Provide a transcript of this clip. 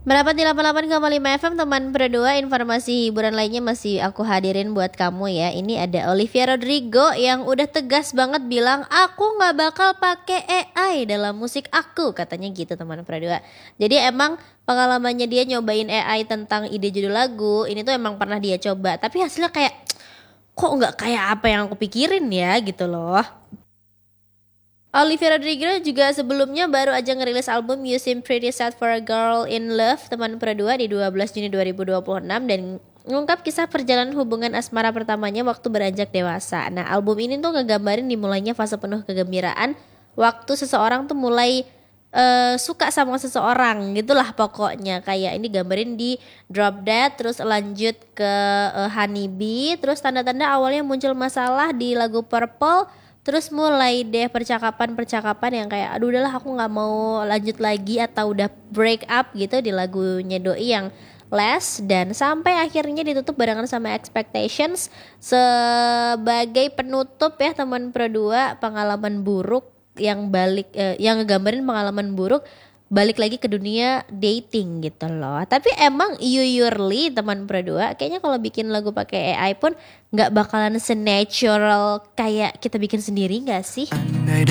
Merapat di 88,5 FM teman berdua, informasi hiburan lainnya masih aku hadirin buat kamu ya. Ini ada Olivia Rodrigo yang udah tegas banget bilang aku nggak bakal pakai AI dalam musik aku, katanya gitu teman berdua. Jadi emang pengalamannya dia nyobain AI tentang ide judul lagu ini tuh emang pernah dia coba, tapi hasilnya kayak kok nggak kayak apa yang aku pikirin ya gitu loh. Olivia Rodrigo juga sebelumnya baru aja ngerilis album You Seem Pretty Sad for a Girl in Love teman berdua di 12 Juni 2026 dan mengungkap kisah perjalanan hubungan asmara pertamanya waktu beranjak dewasa. Nah, album ini tuh ngegambarin dimulainya fase penuh kegembiraan waktu seseorang tuh mulai suka sama seseorang gitulah pokoknya. Kayak ini gambarin di Drop Dead, terus lanjut ke Honeybee, terus tanda-tanda awalnya muncul masalah di lagu Purple. Terus mulai deh percakapan-percakapan yang kayak aduh udahlah aku nggak mau lanjut lagi atau udah break up gitu di lagunya Doi yang Less, dan sampai akhirnya ditutup barengan sama Expectations sebagai penutup ya teman Pro 2 pengalaman buruk yang yang ngegambarin pengalaman buruk balik lagi ke dunia dating gitu loh. Tapi emang Yuyurli teman berdua kayaknya kalau bikin lagu pakai AI pun nggak bakalan senatural kayak kita bikin sendiri nggak sih? Andai